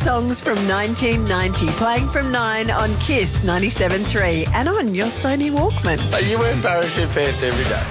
songs from 1990, playing from 9 on KISS 97.3 and on your Sony Walkman. You wear parachute pants every day.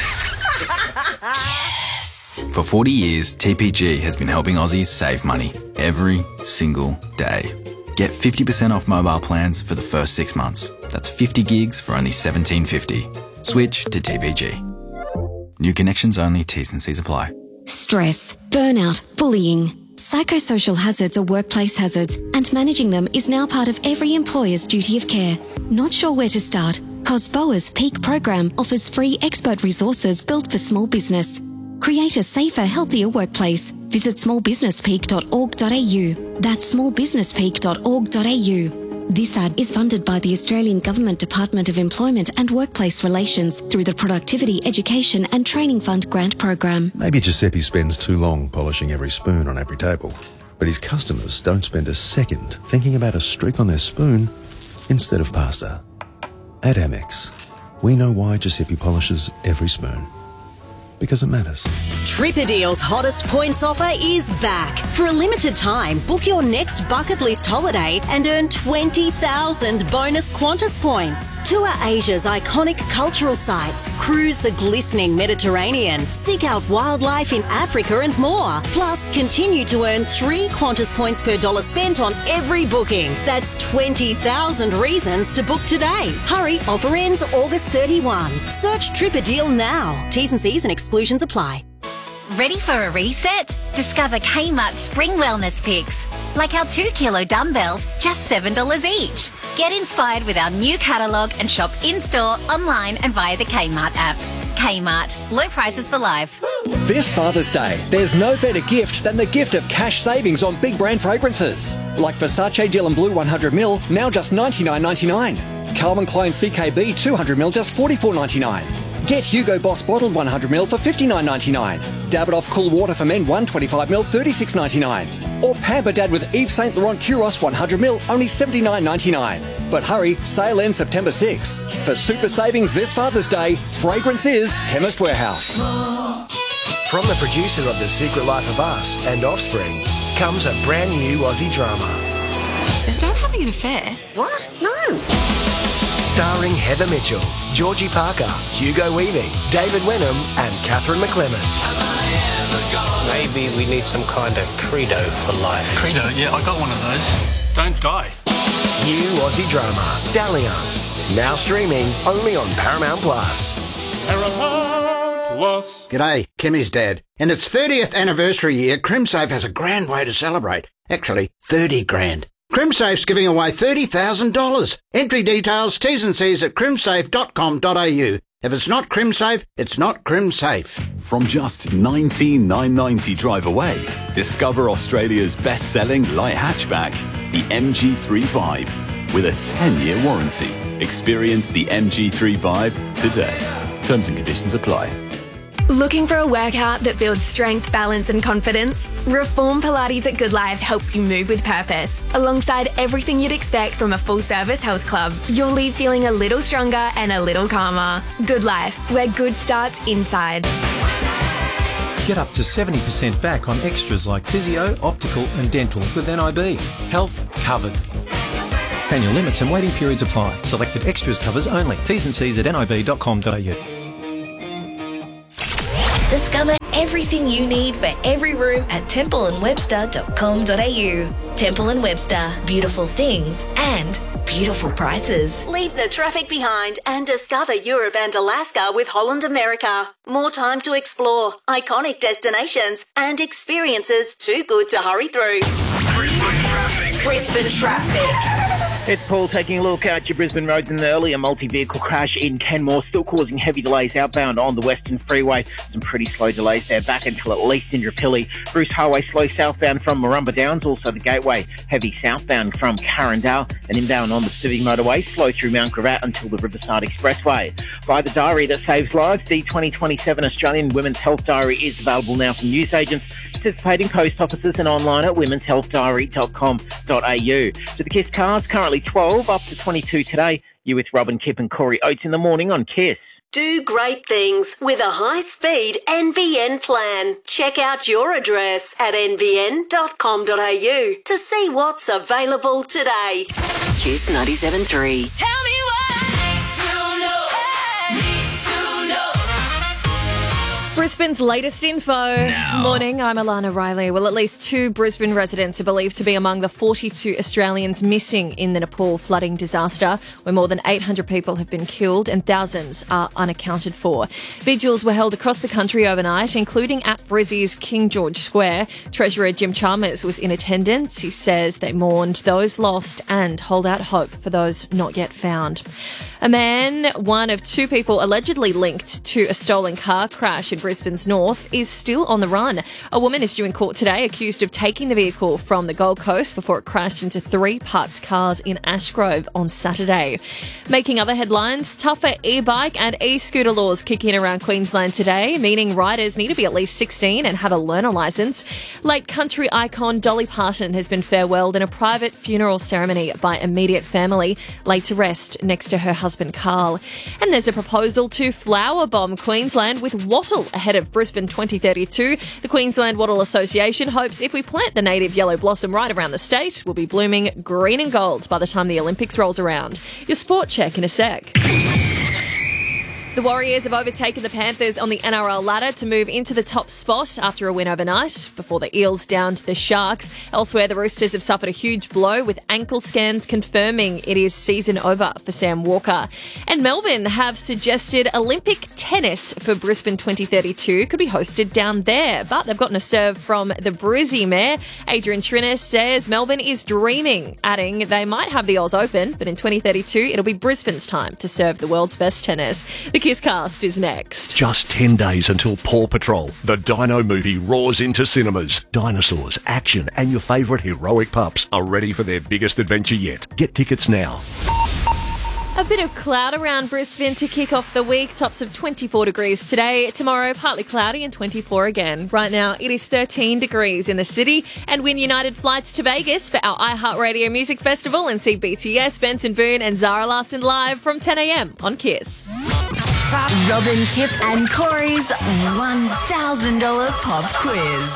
For 40 years, TPG has been helping Aussies save money every single day. Get 50% off mobile plans for the first 6 months. That's 50 gigs for only $17.50. Switch to TPG. New connections only, T's and C's apply. Stress, burnout, bullying. Psychosocial hazards are workplace hazards, and managing them is now part of every employer's duty of care. Not sure where to start? COSBOA's Peak program offers free expert resources built for small business. Create a safer, healthier workplace. Visit smallbusinesspeak.org.au. That's smallbusinesspeak.org.au. This ad is funded by the Australian Government Department of Employment and Workplace Relations through the Productivity, Education and Training Fund grant program. Maybe Giuseppe spends too long polishing every spoon on every table, but his customers don't spend a second thinking about a streak on their spoon instead of pasta. At Amex, we know why Giuseppe polishes every spoon. Because it matters. Tripadeal's hottest points offer is back. For a limited time, book your next bucket list holiday and earn 20,000 bonus Qantas points. Tour Asia's iconic cultural sites, cruise the glistening Mediterranean, seek out wildlife in Africa and more. Plus, continue to earn 3 Qantas points per dollar spent on every booking. That's 20,000 reasons to book today. Hurry, offer ends August 31. Search Tripadeal now. T's and C's and exclusions apply. Ready for a reset? Discover Kmart Spring Wellness Picks. Like our 2-kilo dumbbells, just $7 each. Get inspired with our new catalogue and shop in-store, online and via the Kmart app. Kmart. Low prices for life. This Father's Day, there's no better gift than the gift of cash savings on big brand fragrances. Like Versace Dylan Blue 100ml, now just $99.99. Calvin Klein CKB 200ml, just $44.99. Get Hugo Boss bottled 100ml for $59.99. Davidoff Cool Water for Men 125ml, $36.99. Or Pamper Dad with Yves Saint Laurent Curos 100ml, only $79.99. But hurry, sale ends September 6. For super savings this Father's Day, fragrance is Chemist Warehouse. From the producer of The Secret Life of Us and Offspring comes a brand new Aussie drama. Is Dad having an affair? What? No. Starring Heather Mitchell, Georgie Parker, Hugo Weaving, David Wenham and Catherine McClements. Maybe we need some kind of credo for life. Credo? Yeah, I got one of those. Don't die. New Aussie drama, Dalliance. Now streaming only on Paramount Plus. Paramount Plus. G'day, Kimmy's dad. In its 30th anniversary year, CrimSafe has a grand way to celebrate. Actually, 30 grand. CrimSafe's giving away $30,000. Entry details, T's and C's at crimsafe.com.au. If it's not CrimSafe, it's not CrimSafe. From just $19,990 drive away, discover Australia's best-selling light hatchback, the MG3 with a 10-year warranty. Experience the MG3 today. Terms and conditions apply. Looking for a workout that builds strength, balance and confidence? Reform Pilates at Good Life helps you move with purpose. Alongside everything you'd expect from a full-service health club, you'll leave feeling a little stronger and a little calmer. Good Life, where good starts inside. Get up to 70% back on extras like physio, optical and dental with NIB. Health covered. Annual limits and waiting periods apply. Selected extras covers only. T's and C's at nib.com.au. Discover everything you need for every room at templeandwebster.com.au. Temple & Webster. Beautiful things and beautiful prices. Leave the traffic behind and discover Europe and Alaska with Holland America. More time to explore, iconic destinations and experiences too good to hurry through. Brisbane traffic. It's Paul taking a look at your Brisbane roads in the earlier multi-vehicle crash in Kenmore, still causing heavy delays outbound on the Western Freeway. Some pretty slow delays there back until at least Indooroopilly. Bruce Highway slow southbound from Murrumba Downs, also the Gateway. Heavy southbound from Carindale and inbound on the Pacific Motorway, slow through Mount Gravatt until the Riverside Expressway. By the diary that saves lives, the 2027 Australian Women's Health Diary is available now from newsagents, participating post offices and online at womenshealthdiary.com.au. To the KISS cars, currently 12, up to 22 today. You with Robin, Kip and Corey Oates in the morning on KISS. Do great things with a high-speed NBN plan. Check out your address at nbn.com.au to see what's available today. Kiss 97.3. Tell me what need to know. Brisbane's latest info. Morning, I'm Alana Riley. Well, at least 2 Brisbane residents are believed to be among the 42 Australians missing in the Nepal flooding disaster, where more than 800 people have been killed and thousands are unaccounted for. Vigils were held across the country overnight, including at Brizzy's King George Square. Treasurer Jim Chalmers was in attendance. He says they mourned those lost and hold out hope for those not yet found. A man, one of 2 people allegedly linked to a stolen car crash in Brisbane's north, is still on the run. A woman is due in court today accused of taking the vehicle from the Gold Coast before it crashed into 3 parked cars in Ashgrove on Saturday. Making other headlines, tougher e-bike and e-scooter laws kick in around Queensland today, meaning riders need to be at least 16 and have a learner licence. Late country icon Dolly Parton has been farewelled in a private funeral ceremony by immediate family, laid to rest next to her husband Carl. And there's a proposal to flower bomb Queensland with wattle ahead of Brisbane 2032. The Queensland Wattle Association hopes if we plant the native yellow blossom right around the state, we'll be blooming green and gold by the time the Olympics rolls around. Your sport check in a sec. The Warriors have overtaken the Panthers on the NRL ladder to move into the top spot after a win overnight, before the Eels downed the Sharks. Elsewhere, the Roosters have suffered a huge blow, with ankle scans confirming it is season over for Sam Walker. And Melbourne have suggested Olympic tennis for Brisbane 2032 could be hosted down there, but they've gotten a serve from the Brizzy mayor. Adrian Trinis says Melbourne is dreaming, adding they might have the Oz Open, but in 2032 it'll be Brisbane's time to serve the world's best tennis. The Kisscast is next. Just 10 days until Paw Patrol. The Dino movie roars into cinemas. Dinosaurs, action, and your favourite heroic pups are ready for their biggest adventure yet. Get tickets now. A bit of cloud around Brisbane to kick off the week. Tops of 24 degrees today. Tomorrow, partly cloudy and 24 again. Right now, it is 13 degrees in the city. And win United flights to Vegas for our iHeartRadio Music Festival and see BTS, Benson Boone and Zara Larsson live from 10 a.m. on Kiss. Robin, Kip and Corey's $1,000 pop quiz.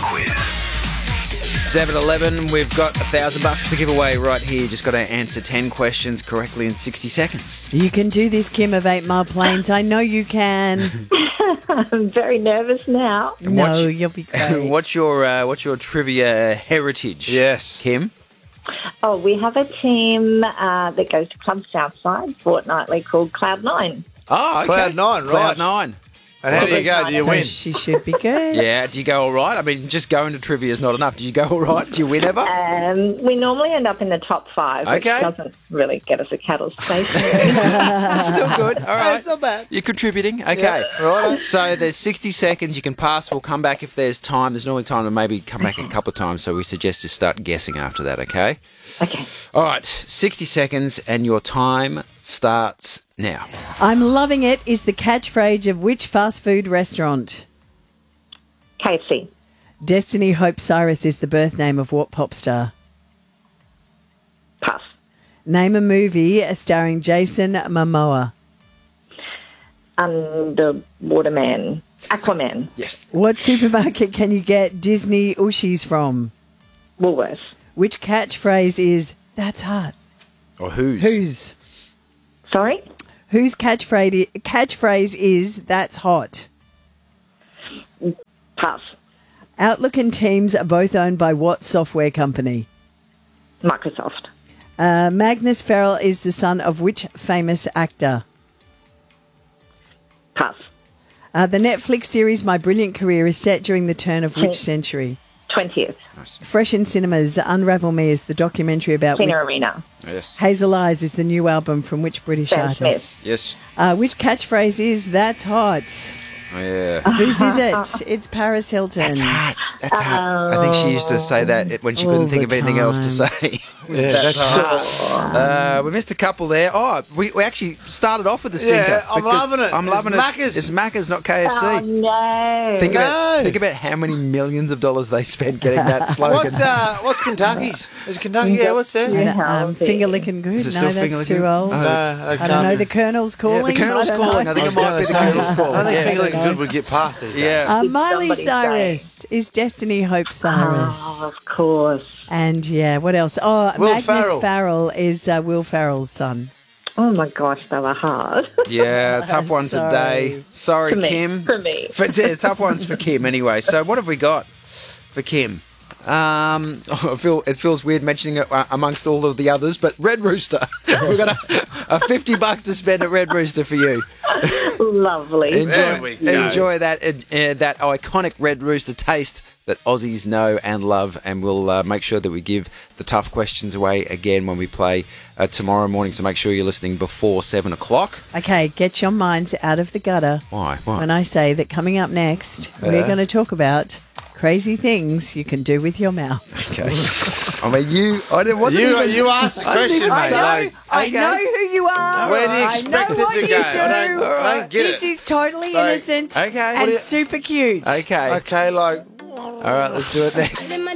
7-Eleven, we've got $1,000 to give away right here. Just got to answer 10 questions correctly in 60 seconds. You can do this, Kim of 8 Mile Plains. I know you can. I'm very nervous now. No, you'll be great. What's your trivia heritage? Yes. Kim? Oh, we have a team that goes to Club Southside fortnightly called Cloud9. Oh, okay. Cloud9, right. Cloud9. And how do you go? Do you win? She should be good. Yeah, do you go all right? I mean, just going to trivia is not enough. Do you go all right? Do you win ever? We normally end up in the top 5, which Okay. doesn't really get us a cattle station. Still good. All right. That's not bad. You're contributing. Okay. right. So there's 60 seconds. You can pass. We'll come back if there's time. There's normally time to maybe come back a couple of times. So we suggest you start guessing after that, okay? Okay. All right. 60 seconds and your time starts now. I'm loving it is the catchphrase of which fast food restaurant? KFC. Destiny Hope Cyrus is the birth name of what pop star? Pass. Name a movie starring Jason Momoa. Underwater Man. Aquaman. Yes. What supermarket can you get Disney Ushies from? Woolworths. Which catchphrase is that's hot? Or whose? Whose? Sorry? Whose catchphrase is that's hot? Pass. Outlook and Teams are both owned by what software company? Microsoft. Magnus Farrell is the son of which famous actor? Pass. The Netflix series My Brilliant Career is set during the turn of which century? 20th. Fresh in cinemas, Unravel Me is the documentary about... Tina Arena. Yes. Hazel Eyes is the new album from which British Sam artist? Yes. Which catchphrase is that's hot? Yeah. Whose is it? It's Paris Hilton. That's hot. I think she used to say that when she couldn't think of anything else to say. That's hot. We missed a couple there. Oh, we actually started off with the stinker. Yeah, I'm loving it. I'm loving Macca's. It's Macca's, not KFC. Oh, no. Think about how many millions of dollars they spent getting that slogan. What's Kentucky's? Is it Kentucky? Yeah, what's that? Finger licking good. Is it No, still that's finger too licking? old. I don't know. The Colonel's calling. Yeah, the Colonel's calling. I think it might be the Colonel's calling. I think Yeah. Finger Licking Good would get past these days. Yeah. Miley Somebody Cyrus is Destiny Hope Cyrus. Oh, of course. And yeah, what else? Oh, Will Magnus Farrell. Farrell is Will Ferrell's son. Oh, my gosh, they were hard. Yeah, tough one today. Sorry, For me, Kim. for me. Tough ones for Kim anyway. So what have we got for Kim? It feels weird mentioning it amongst all of the others, but Red Rooster. We've got a $50 to spend at Red Rooster for you. Lovely. Enjoy that that iconic Red Rooster taste that Aussies know and love, and we'll make sure that we give the tough questions away again when we play tomorrow morning, so make sure you're listening before 7 o'clock. Okay, get your minds out of the gutter. Why? When I say that coming up next, we're going to talk about crazy things you can do with your mouth. Okay. I mean, you asked the question, mate. I know who you are. Where do you expect I know it to what go? you do. I don't get This it. is totally Like, innocent okay. and super cute. Okay. Okay, like... All right, let's do it next.